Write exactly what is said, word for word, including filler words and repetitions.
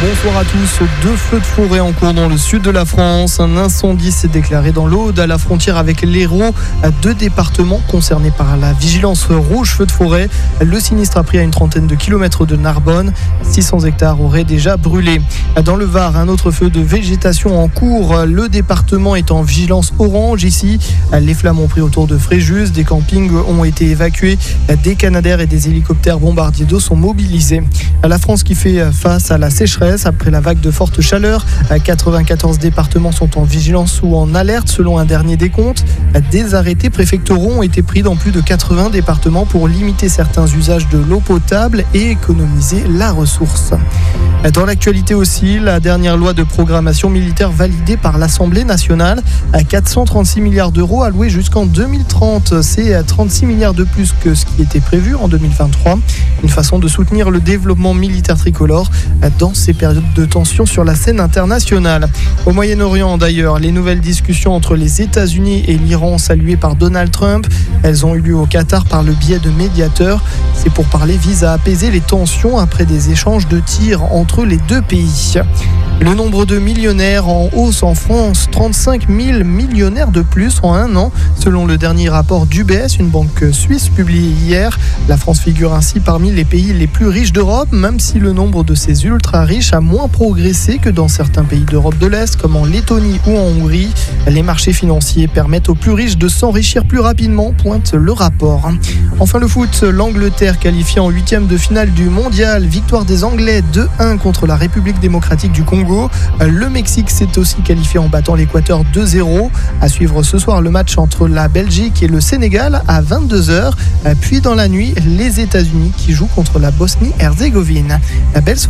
Bonsoir à tous. Deux feux de forêt en cours dans le sud de la France. Un incendie s'est déclaré dans l'Aude à la frontière avec l'Hérault. Deux départements concernés par la vigilance rouge feu de forêt. Le sinistre a pris à une trentaine de kilomètres de Narbonne. six cents hectares auraient déjà brûlé. Dans le Var, un autre feu de végétation en cours. Le département est en vigilance orange ici. Les flammes ont pris autour de Fréjus. Des campings ont été évacués. Des Canadair et des hélicoptères bombardiers d'eau sont mobilisés. La France qui fait face à la sécheresse après la vague de forte chaleur. quatre-vingt-quatorze départements sont en vigilance ou en alerte selon un dernier décompte. Des arrêtés préfectoraux ont été pris dans plus de quatre-vingts départements pour limiter certains usages de l'eau potable et économiser la ressource. Dans l'actualité aussi, la dernière loi de programmation militaire validée par l'Assemblée nationale à quatre cent trente-six milliards d'euros alloués jusqu'en deux mille trente. C'est trente-six milliards de plus que ce qui était prévu en deux mille vingt-trois. Une façon de soutenir le développement militaire tricolore dans ces périodes de tension sur la scène internationale. Au Moyen-Orient d'ailleurs, les nouvelles discussions entre les États-Unis et l'Iran saluées par Donald Trump, elles ont eu lieu au Qatar par le biais de médiateurs. Ces pourparlers visent à apaiser les tensions après des échanges de tirs entre les deux pays. Le nombre de millionnaires en hausse en France, trente-cinq mille millionnaires de plus en un an, selon le dernier rapport d'U B S, une banque suisse publié hier. La France figure ainsi parmi les pays les plus riches d'Europe, même si le nombre de ces ultra-riches a moins progressé que dans certains pays d'Europe de l'Est, comme en Lettonie ou en Hongrie. Les marchés financiers permettent aux plus riches de s'enrichir plus rapidement, pointe le rapport. Enfin le foot, l'Angleterre qualifiée en huitième de finale du mondial, victoire des Anglais deux un contre la République démocratique du Congo. Le Mexique s'est aussi qualifié en battant l'Équateur deux zéro. À suivre ce soir le match entre la Belgique et le Sénégal à vingt-deux heures. Puis dans la nuit, les États-Unis qui jouent contre la Bosnie-Herzégovine. Belle soirée.